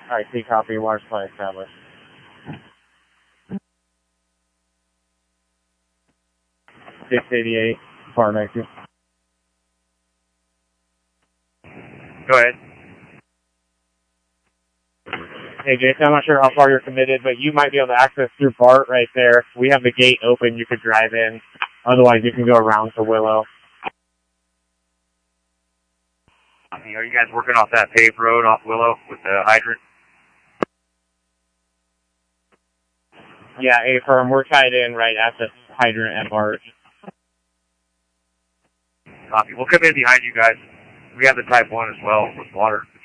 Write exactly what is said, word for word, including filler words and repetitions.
Alright, C copy, water supply established. six eighty-eight, far next to you. Go ahead. Hey Jason, I'm not sure how far you're committed, but you might be able to access through BART right there. We have the gate open, you could drive in. Otherwise, you can go around to Willow. Are you guys working off that paved road off Willow with the hydrant? Yeah, A-firm, we're tied in right at the hydrant at BART. Copy. We'll come in behind you guys. We have the type one as well with water.